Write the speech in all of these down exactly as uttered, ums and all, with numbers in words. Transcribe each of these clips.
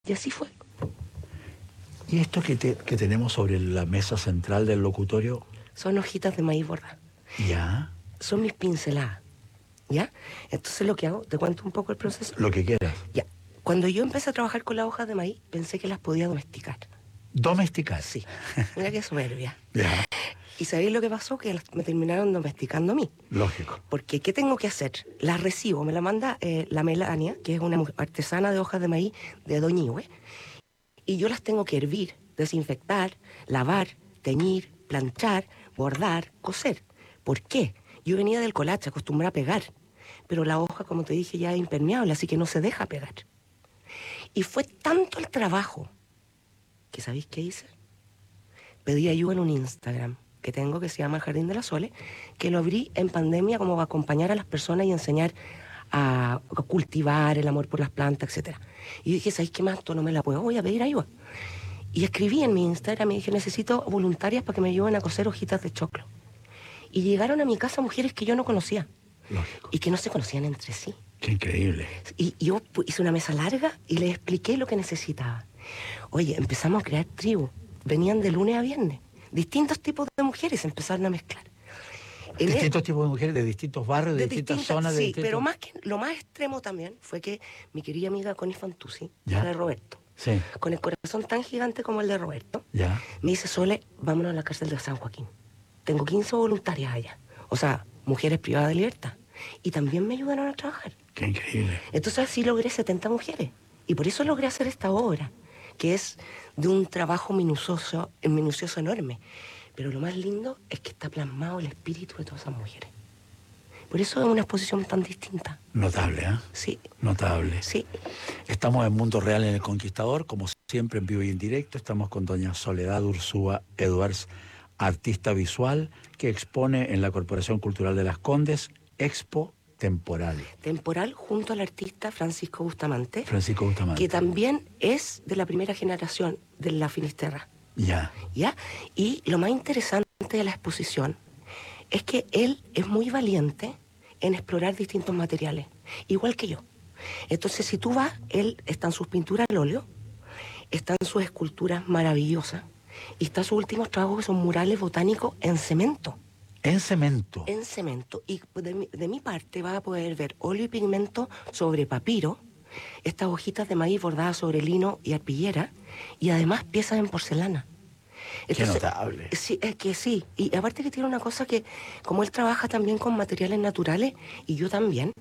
Y así fue. ¿Y esto que, te, que tenemos sobre la mesa central del locutorio? Son hojitas de maíz bordadas. Ya. Son mis pinceladas. ¿Ya? Entonces lo que hago, te cuento un poco el proceso. Lo que quieras. Ya. Cuando yo empecé a trabajar con las hojas de maíz, pensé que las podía domesticar. ¿Domesticar? Sí. Mira qué soberbia. Ya. ¿Y sabéis lo que pasó? Que las- me terminaron domesticando a mí. Lógico. Porque, ¿qué tengo que hacer? Las recibo, me la manda eh, la Melania, que es una mujer artesana de hojas de maíz de Doñihue, y yo las tengo que hervir, desinfectar, lavar, teñir, planchar, bordar, coser. ¿Por qué? Yo venía del colache, acostumbrada a pegar, pero la hoja, como te dije, ya es impermeable, así que no se deja pegar. Y fue tanto el trabajo que, ¿sabéis qué hice? Pedí ayuda en un Instagram que tengo que se llama El Jardín de las Soles, que lo abrí en pandemia como para acompañar a las personas y enseñar a, a cultivar el amor por las plantas, etcétera. Y yo dije, ¿sabéis qué más? Esto no me la puedo, voy a pedir ayuda. Y escribí en mi Instagram y dije, necesito voluntarias para que me ayuden a coser hojitas de choclo. Y llegaron a mi casa mujeres que yo no conocía Lógico. y que no se conocían entre sí. Qué increíble. Y yo pu- hice una mesa larga y les expliqué lo que necesitaba. Oye, empezamos a crear tribus. Venían de lunes a viernes. Distintos tipos de mujeres empezaron a mezclar. En el- Distintos tipos de mujeres de distintos barrios, de, de distintas, distintas- zonas. de sí, distintos... pero más que lo más extremo también fue que mi querida amiga Connie Fantuzzi, Ya. la de Roberto, Sí, con el corazón tan gigante como el de Roberto, ya. me dice, Sole, vámonos a la cárcel de San Joaquín. Tengo quince voluntarias allá, o sea, mujeres privadas de libertad. Y también me ayudaron a trabajar. Qué increíble. Entonces así logré setenta mujeres. Y por eso logré hacer esta obra, que es de un trabajo minucioso, minucioso enorme. Pero lo más lindo es que está plasmado el espíritu de todas esas mujeres. Por eso es una exposición tan distinta. Notable, ¿eh? Sí, Notable. sí. Estamos en Mundo Real en El Conquistador, como siempre en vivo y en directo. Estamos con doña Soledad Ursúa Edwards, artista visual, que expone en la Corporación Cultural de Las Condes, Expo Temporal. Temporal junto al artista Francisco Bustamante, Francisco Bustamante. que también es de la primera generación de la Finisterra. Ya. ¿Ya? Y lo más interesante de la exposición es que él es muy valiente en explorar distintos materiales, igual que yo. Entonces, si tú vas, él están sus pinturas al óleo, están sus esculturas maravillosas, y están sus últimos trabajos que son murales botánicos en cemento. En cemento. En cemento. Y de mi, de mi parte vas a poder ver óleo y pigmento sobre papiro, estas hojitas de maíz bordadas sobre lino y arpillera, y además piezas en porcelana. Qué notable. Sí, es que sí. Y aparte que tiene una cosa que, como él trabaja también con materiales naturales, y yo también,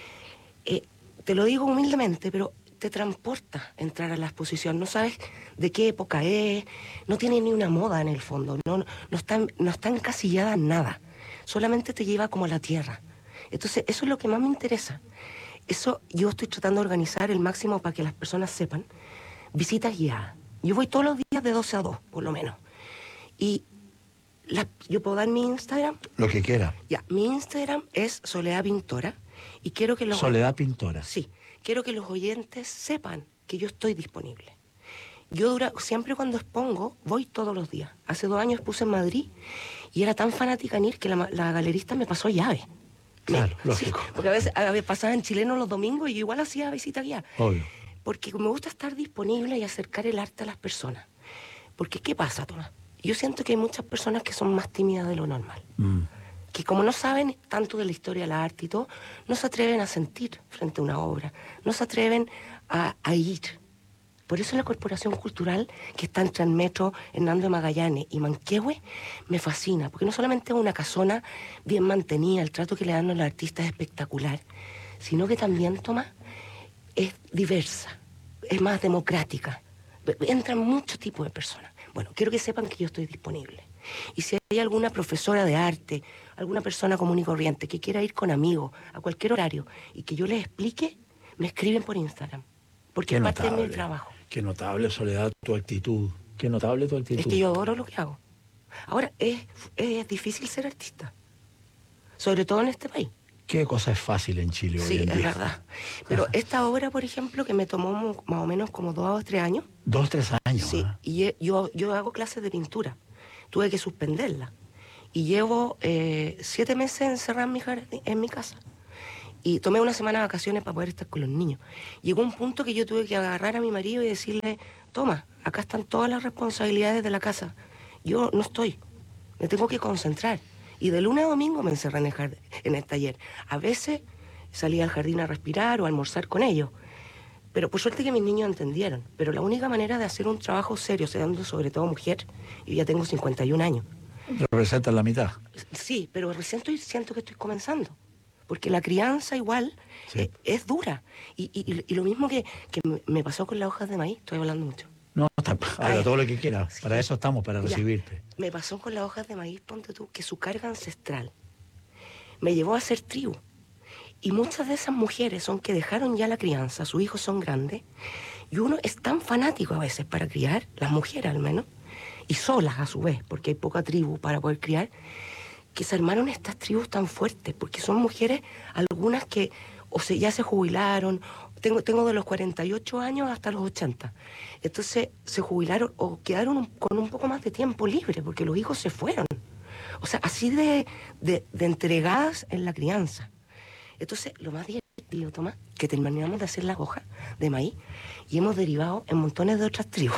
eh, te lo digo humildemente, pero te transporta entrar a la exposición. No sabes de qué época es, no tiene ni una moda en el fondo, no, no, no, está, no está encasillada en nada. Solamente te lleva como a la tierra. Entonces, eso es lo que más me interesa. Eso yo estoy tratando de organizar el máximo para que las personas sepan. Visitas guiadas. Yo voy todos los días de doce a dos, por lo menos. Y la, yo puedo dar mi Instagram. Lo que quiera. Ya, mi Instagram es Soledad Pintora. Y quiero que los... Soledad Pintora. Sí, quiero que los oyentes sepan que yo estoy disponible. Yo dura, siempre cuando expongo, voy todos los días. Hace dos años puse en Madrid y era tan fanática en ir que la, la galerista me pasó llave. Claro, Me- lógico. sí, porque a veces, a veces pasaba en chileno los domingos y yo igual hacía visita guiada. Obvio. Porque me gusta estar disponible y acercar el arte a las personas. Porque, ¿qué pasa, Tomás? Yo siento que hay muchas personas que son más tímidas de lo normal. Mm. Que como no saben tanto de la historia del arte y todo, no se atreven a sentir frente a una obra, no se atreven a, a ir. Por eso la Corporación Cultural, que está entre el metro Hernando de Magallanes y Manquehue, me fascina, porque no solamente es una casona bien mantenida, el trato que le dan a los artistas es espectacular, sino que también, Tomás, es diversa, es más democrática, entran muchos tipos de personas. Bueno, quiero que sepan que yo estoy disponible. Y si hay alguna profesora de arte, alguna persona común y corriente que quiera ir con amigos a cualquier horario y que yo les explique, me escriben por Instagram, porque Qué es parte de notable. mi trabajo. Qué notable, Soledad, tu actitud. Qué notable tu actitud. Es que yo adoro lo que hago. Ahora, es, es difícil ser artista, sobre todo en este país. Qué cosa es fácil en Chile hoy Sí, en es día. verdad. Pero esta obra, por ejemplo, que me tomó mo- más o menos como dos o tres años, Dos, tres años. sí, ¿ah? y he- yo, yo hago clases de pintura. Tuve que suspenderla. Y llevo eh, siete meses encerrada en mi, jardín- en mi casa. Y tomé una semana de vacaciones para poder estar con los niños. Llegó un punto que yo tuve que agarrar a mi marido y decirle, toma, acá están todas las responsabilidades de la casa. Yo no estoy, me tengo que concentrar. Y de lunes a domingo me encerré en el, jard- en el taller. A veces salía al jardín a respirar o a almorzar con ellos. Pero por suerte que mis niños entendieron. Pero la única manera de hacer un trabajo serio, siendo sobre todo mujer, yo ya tengo cincuenta y un años. Representa la mitad. Sí, pero recién estoy, siento que estoy comenzando. Porque la crianza igual Sí. eh, es dura. Y, y- y lo mismo que, que me- me pasó con las hojas de maíz, estoy hablando mucho. No, está, habla Ay, todo lo que quieras. sí. Para eso estamos, para Ya. recibirte. Me pasó con las hojas de maíz, ponte tú, que su carga ancestral me llevó a ser tribu. Y muchas de esas mujeres son que dejaron ya la crianza, sus hijos son grandes, y uno es tan fanático a veces para criar, las mujeres al menos, y solas a su vez, porque hay poca tribu para poder criar, que se armaron estas tribus tan fuertes, porque son mujeres, algunas que o se, ya se jubilaron, tengo, tengo de los cuarenta y ocho años hasta los ochenta, entonces se jubilaron o quedaron un- con un poco más de tiempo libre, porque los hijos se fueron, o sea, así de, de, de entregadas en la crianza. Entonces, lo más divertido, Tomás, que terminamos de hacer las hojas de maíz y hemos derivado en montones de otras tribus.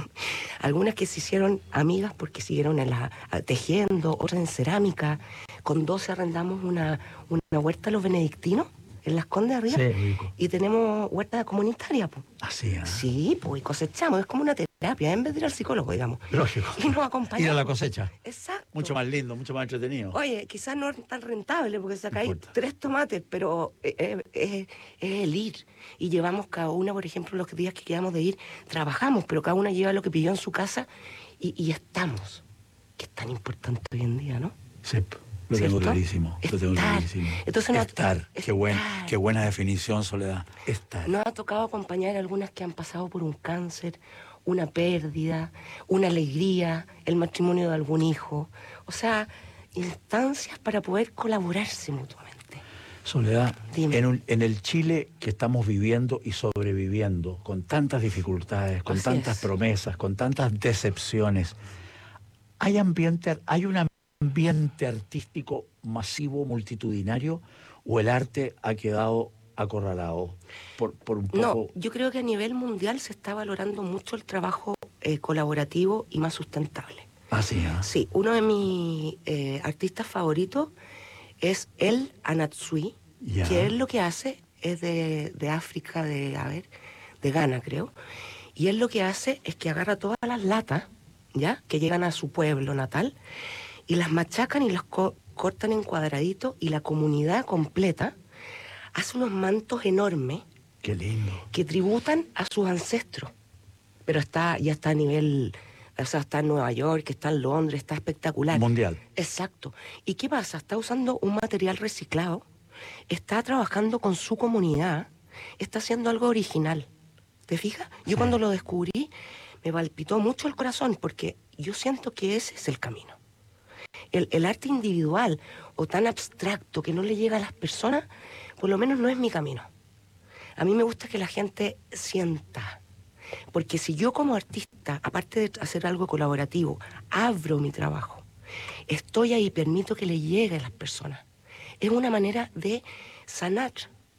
Algunas que se hicieron amigas porque siguieron en la, a- tejiendo, otras en cerámica. Con doce arrendamos una, una huerta a los benedictinos en Las Condes arriba. Sí, rico. Y tenemos huerta comunitaria, pues. Así, ¿ah? Sí, pues, y cosechamos, es como una terapia, en vez de ir al psicólogo, digamos. Lógico. Y nos acompañamos. Ir a la cosecha. Exacto. Mucho más lindo, mucho más entretenido. Oye, quizás no es tan rentable porque sacáis importa. tres tomates, pero es, es- es el ir. Y llevamos cada una, por ejemplo, los días que quedamos de ir, trabajamos, pero cada una lleva lo que pidió en su casa y, y estamos. Que es tan importante hoy en día, ¿no? Sí, lo tengo ¿Cierto? clarísimo. Lo tengo Estar. clarísimo. Entonces, no- estar. Qué, buen, estar. qué buena definición, Soledad. Estar. Nos ha tocado acompañar a algunas que han pasado por un cáncer, una pérdida, una alegría, el matrimonio de algún hijo. O sea, instancias para poder colaborarse mutuamente. Soledad, Dime. en, un- en el Chile que estamos viviendo y sobreviviendo, con tantas dificultades, con Así tantas es. promesas, con tantas decepciones, ¿hay ambiente, hay un ambiente artístico masivo, multitudinario, o el arte ha quedado acorralado por, por un poco? No, yo creo que a nivel mundial se está valorando mucho el trabajo eh, colaborativo y más sustentable. Así, ¿ah? Sí, uno de mis eh, artistas favoritos es el Anatsui, Ya. que él lo que hace es de, de África, de, a ver, de Ghana creo, y él lo que hace es que agarra todas las latas, ¿ya?, que llegan a su pueblo natal, y las machacan y las co- cortan en cuadraditos, y la comunidad completa hace unos mantos enormes Qué lindo. que tributan a sus ancestros. Pero está, ya está a nivel, o sea, está en Nueva York, está en Londres, está espectacular. Mundial. Exacto. ¿Y qué pasa? Está usando un material reciclado, está trabajando con su comunidad, está haciendo algo original. ¿Te fijas? Yo Sí. cuando lo descubrí me palpitó mucho el corazón porque yo siento que ese es el camino. El, el arte individual o tan abstracto que no le llega a las personas, por lo menos no es mi camino. A mí me gusta que la gente sienta. Porque si yo como artista, aparte de hacer algo colaborativo, abro mi trabajo, estoy ahí y permito que le llegue a las personas, es una manera de sanar,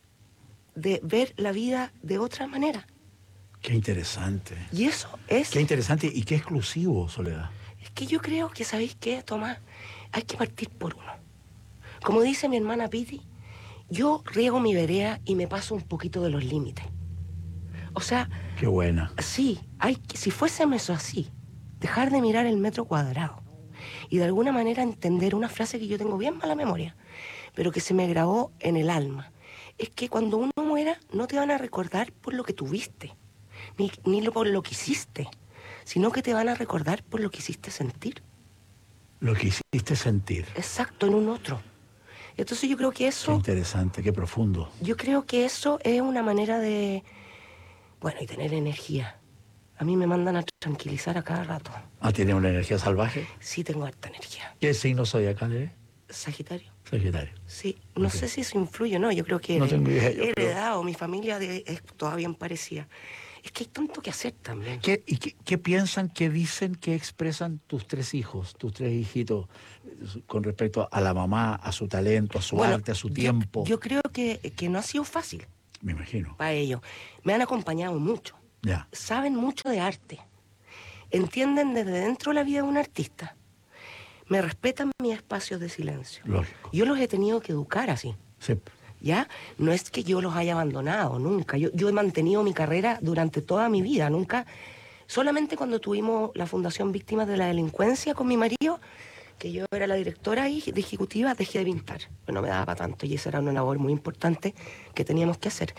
de ver la vida de otra manera. Qué interesante. Y eso es... Qué interesante y qué exclusivo, Soledad. Es que yo creo que, ¿sabéis qué, Tomás? Hay que partir por uno. Como dice mi hermana Piti, yo riego mi vereda y me paso un poquito de los límites. O sea, Qué buena. sí, hay que, si fuésemos eso así, dejar de mirar el metro cuadrado y de alguna manera entender una frase que yo tengo bien mala memoria, pero que se me grabó en el alma, es que cuando uno muera no te van a recordar por lo que tuviste, ni, ni lo- por lo que hiciste, sino que te van a recordar por lo que hiciste sentir. Lo que hiciste sentir. Exacto, en un otro. Entonces yo creo que Qué eso, interesante, qué profundo. yo creo que eso es una manera de, bueno, y tener energía. A mí me mandan a tranquilizar a cada rato. Ah, tiene una energía salvaje. Sí tengo harta energía. ¿Qué signo zodiacal eres? Sagitario. Sagitario. Sí, no Ok. sé si eso influye o no, yo creo que No he tengo idea, yo creo. heredado, mi familia de- es toda bien parecida. Es que hay tanto que hacer también. ¿Qué, y qué, qué piensan, qué dicen, qué expresan tus tres hijos, tus tres hijitos, con respecto a la mamá, a su talento, a su Bueno, arte, a su yo, tiempo? yo creo que, que no ha sido fácil Me imagino. para ellos. Me han acompañado mucho. Ya. Saben mucho de arte. Entienden desde dentro la vida de un artista. Me respetan mis espacios de silencio. Lógico. Yo los he tenido que educar así. Sí. ¿Ya? No es que yo los haya abandonado, nunca. Yo, yo he mantenido mi carrera durante toda mi vida, nunca. Solamente cuando tuvimos la Fundación Víctimas de la Delincuencia con mi marido, que yo era la directora y de ejecutiva, dejé de pintar. Pues no me daba para tanto y esa era una labor muy importante que teníamos que hacer.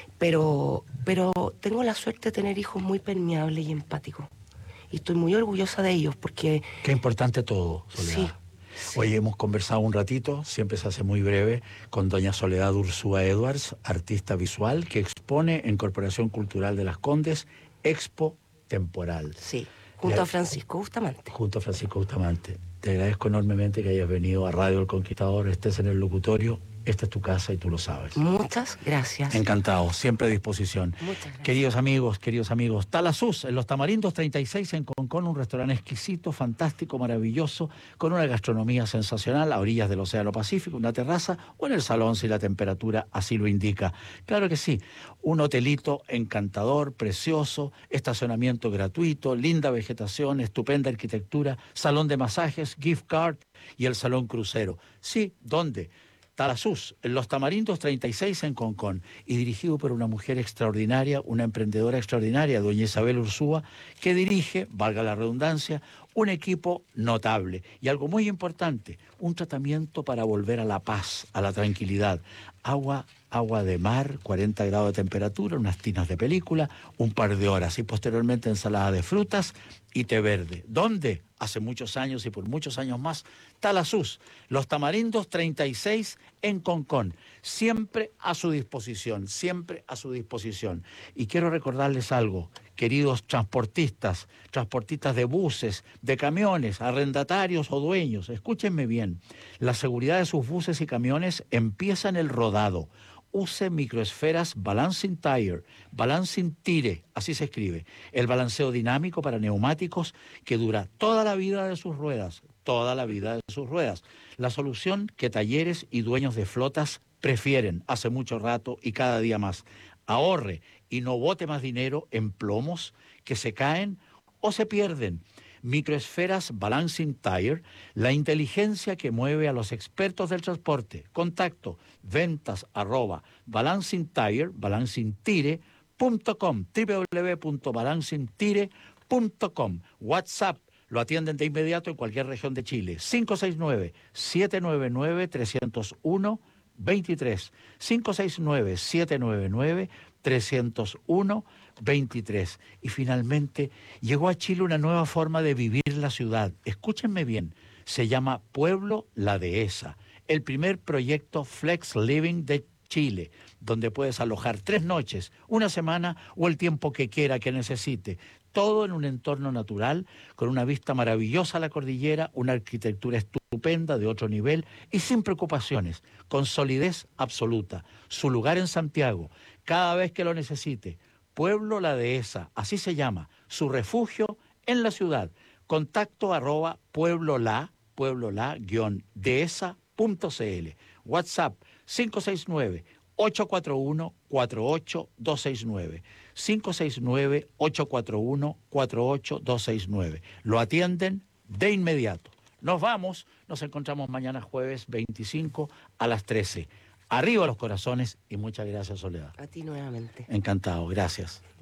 Pero, pero tengo la suerte de tener hijos muy permeables y empáticos. Y estoy muy orgullosa de ellos porque... Qué importante todo, Soledad. Sí. Sí. Hoy hemos conversado un ratito, siempre se hace muy breve, con doña Soledad Ursúa Edwards, artista visual, que expone en Corporación Cultural de Las Condes, Expo Temporal. Sí, junto Le... a Francisco Bustamante. Junto a Francisco Bustamante. Te agradezco enormemente que hayas venido a Radio El Conquistador, estés en el locutorio. Esta es tu casa y tú lo sabes. Muchas gracias. Encantado, siempre a disposición. Muchas gracias. Queridos amigos, queridos amigos, Talasús, en Los Tamarindos treinta y seis en Concón, un restaurante exquisito, fantástico, maravilloso, con una gastronomía sensacional, a orillas del Océano Pacífico, una terraza o en el salón si la temperatura así lo indica. Claro que sí, un hotelito encantador, precioso, estacionamiento gratuito, linda vegetación, estupenda arquitectura, salón de masajes, gift card y el salón crucero. Sí, ¿dónde? Talasús, en Los Tamarindos treinta y seis en Concón, y dirigido por una mujer extraordinaria, una emprendedora extraordinaria, doña Isabel Ursúa, que dirige, valga la redundancia, un equipo notable. Y algo muy importante, un tratamiento para volver a la paz, a la tranquilidad. Agua, agua de mar, cuarenta grados de temperatura, unas tinas de película, un par de horas, y posteriormente ensalada de frutas y té verde. ¿Dónde? Hace muchos años y por muchos años más, Talasús, Los Tamarindos treinta y seis en Concón, siempre a su disposición, siempre a su disposición. Y quiero recordarles algo, queridos transportistas, transportistas de buses, de camiones, arrendatarios o dueños, escúchenme bien, la seguridad de sus buses y camiones empieza en el rodado. Use microesferas Balancing Tire, Balancing Tire, así se escribe. El balanceo dinámico para neumáticos que dura toda la vida de sus ruedas, toda la vida de sus ruedas. La solución que talleres y dueños de flotas prefieren hace mucho rato y cada día más. Ahorre y no bote más dinero en plomos que se caen o se pierden. Microesferas Balancing Tire, la inteligencia que mueve a los expertos del transporte. Contacto, ventas, arroba, Balancing Tire, balancing tire punto com, w w w punto balancing tire punto com. WhatsApp, lo atienden de inmediato en cualquier región de Chile. cinco seis nueve, siete nueve nueve, tres cero uno, veintitrés. cinco seis nueve, siete nueve nueve, tres cero uno, veintitrés. Y finalmente llegó a Chile una nueva forma de vivir la ciudad. Escúchenme bien, se llama Pueblo La Dehesa, el primer proyecto Flex Living de Chile, donde puedes alojar tres noches, una semana o el tiempo que quiera, que necesite. Todo en un entorno natural, con una vista maravillosa a la cordillera, una arquitectura estupenda de otro nivel y sin preocupaciones, con solidez absoluta. Su lugar en Santiago, cada vez que lo necesite. Pueblo La Dehesa, así se llama, su refugio en la ciudad. Contacto arroba pueblo la, pueblo la, guión, dehesa punto cl. WhatsApp cinco seis nueve, ocho cuatro uno, cuatro ocho dos seis nueve. cinco seis nueve, ocho cuatro uno, cuatro ocho dos seis nueve. Lo atienden de inmediato. Nos vamos, nos encontramos mañana jueves veinticinco a las trece. Arriba los corazones y muchas gracias, Soledad. A ti nuevamente. Encantado, gracias.